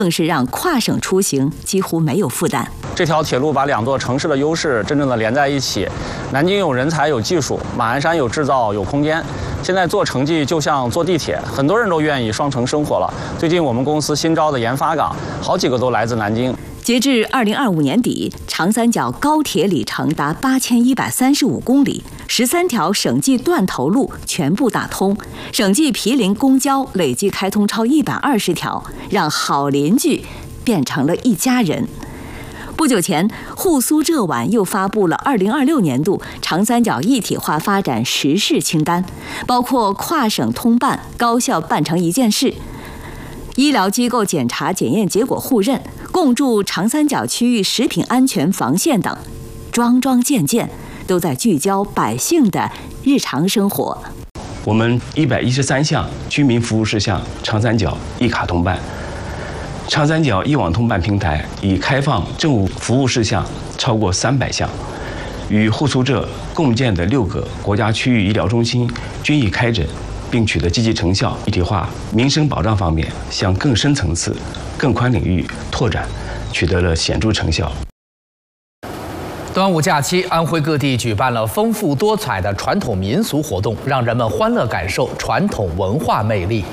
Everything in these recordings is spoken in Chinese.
更是让跨省出行几乎没有负担。 这条铁路把两座城市的优势真正的连在一起。南京有人才、有技术，马鞍山有制造、有空间。现在坐城际就像坐地铁，很多人都愿意双城生活了。最近我们公司新招的研发岗，好几个都来自南京。 截至2025年底，长三角高铁里程达8135公里，13条省际断头路全部打通，省际毗邻公交累计开通超120条，让好邻居变成了一家人。不久前，沪苏浙皖又发布了2026年度长三角一体化发展实事清单，包括跨省通办、高效办成一件事、医疗机构检查检验结果互认、共筑长三角区域食品安全防线等，桩桩件件都在聚焦百姓的日常生活。 我们113项居民服务事项长三角一卡通办，长三角一网通办平台已开放政务服务事项超过300项，与沪苏浙共建的6个国家区域医疗中心均已开诊，并取得积极成效。一体化民生保障方面向更深层次、更宽领域拓展，取得了显著成效。 端午假期，安徽各地举办了丰富多彩的传统民俗活动，让人们欢乐感受传统文化魅力。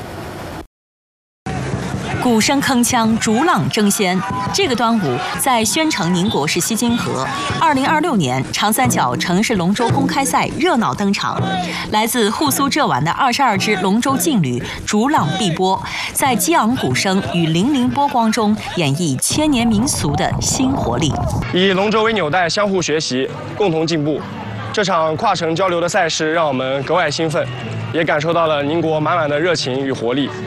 鼓声铿锵，逐浪争先。这个端午，在宣城宁国市西金河，2026年长三角城市龙舟公开赛热闹登场。来自沪苏浙皖的22支龙舟劲旅逐浪碧波，在激昂鼓声与粼粼波光中，演绎千年民俗的新活力。 以龙舟为纽带，相互学习，共同进步。这场跨城交流的赛事让我们格外兴奋，也感受到了宁国满满的热情与活力。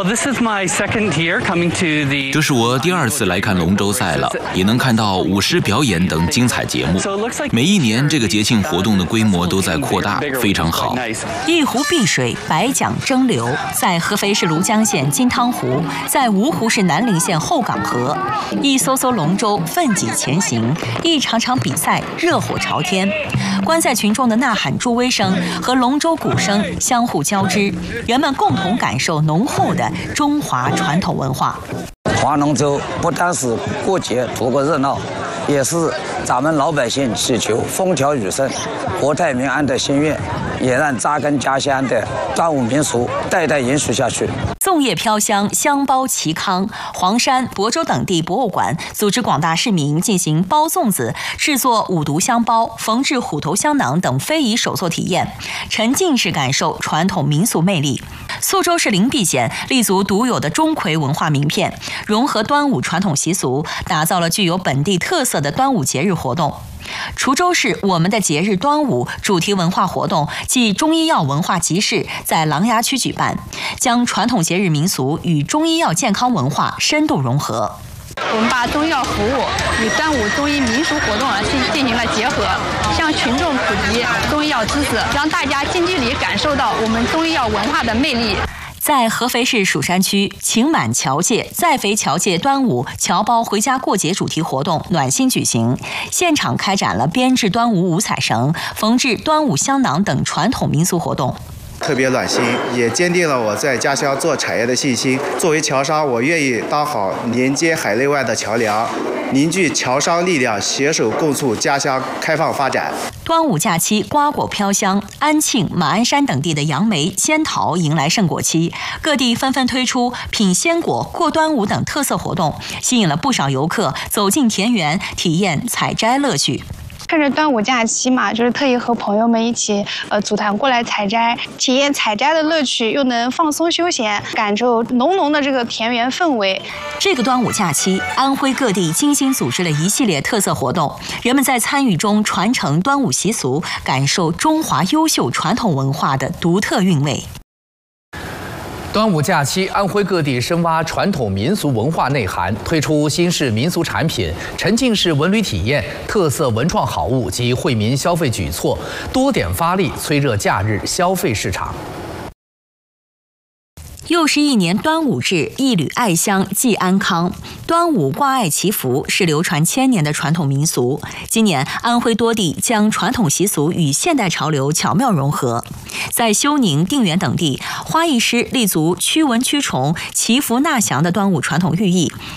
这是我第2次来看龙舟赛了，也能看到舞狮表演等精彩节目。每一年这个节庆活动的规模都在扩大，非常好。 一湖碧水，百桨争流，在合肥市庐江县金汤湖，在芜湖市南陵县后港河，一艘艘龙舟奋楫前行，一场场比赛热火朝天。观赛群众的呐喊助威声和龙舟鼓声相互交织，人们共同感受浓厚的中华传统文化。 划龙舟不单是过节图个热闹，也是咱们老百姓祈求风调雨顺、国泰民安的心愿，也让扎根家乡的端午民俗代代延续下去。 粽叶飘香，香包齐康。黄山、亳州等地博物馆组织广大市民进行包粽子、制作五毒香包、缝制虎头香囊等非遗手作体验，沉浸式感受传统民俗魅力。苏州市灵璧县立足独有的钟馗文化名片，融合端午传统习俗，打造了具有本地特色的端午节日活动。滁州市我们的节日端午主题文化活动暨中医药文化集市在琅琊区举办，将传统节日民俗与中医药健康文化深度融合。 我们把中医药服务与端午中医民俗活动进行了结合，向群众普及中医药知识，让大家近距离感受到我们中医药文化的魅力。 在合肥市蜀山区晴满侨界在肥侨界端午侨胞回家过节主题活动暖心举行，现场开展了编制端午五彩绳、缝制端午香囊等传统民俗活动。 特别暖心，也坚定了我在家乡做产业的信心。作为侨商，我愿意当好连接海内外的桥梁，凝聚侨商力量，携手共促家乡开放发展。 端午假期瓜果飘香，安庆、马鞍山等地的杨梅、仙桃迎来盛果期，各地纷纷推出品鲜果、过端午等特色活动，吸引了不少游客走进田园，体验采摘乐趣。 趁着端午假期嘛，就是特意和朋友们一起组团过来采摘，体验采摘的乐趣，又能放松休闲，感受浓浓的这个田园氛围。 这个端午假期，安徽各地精心组织了一系列特色活动，人们在参与中传承端午习俗，感受中华优秀传统文化的独特韵味。 端午假期，安徽各地深挖传统民俗文化内涵，推出新式民俗产品、沉浸式文旅体验、特色文创好物及惠民消费举措，多点发力，催热假日消费市场。 又是一年端午至，一缕艾香寄安康。端午挂艾祈福是流传千年的传统民俗。今年，安徽多地将传统习俗与现代潮流巧妙融合。在休宁、定远等地，花艺师立足驱蚊驱虫、祈福纳祥的端午传统寓意，